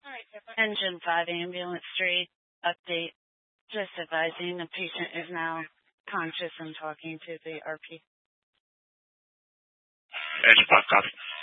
Engine 5 ambulance 3 update. Just advising the patient is now conscious and talking to the RP. Engine 5, copy.